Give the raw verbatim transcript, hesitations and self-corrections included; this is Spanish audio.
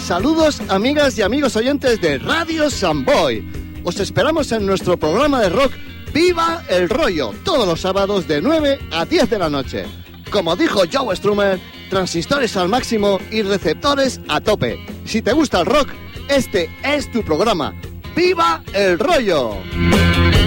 Saludos, amigas y amigos oyentes de Radio Samboy. Os esperamos en nuestro programa de rock Viva el Rollo, todos los sábados de nueve a diez de la noche. Como dijo Joe Strummer, transistores al máximo y receptores a tope. Si te gusta el rock, este es tu programa. ¡Viva el Rollo!